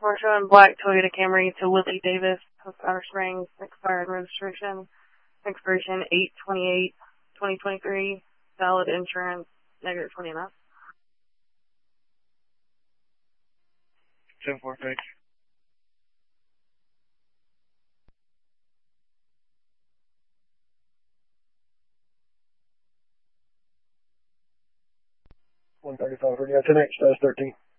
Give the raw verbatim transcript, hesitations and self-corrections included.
four showing black Toyota Camry to Willie Davis, Post Outer Springs, expired registration, expiration eight twenty-eight twenty twenty-three, valid insurance, negative twenty M S. ten four, thanks. one thirty-five, yeah, ten X, thirteen.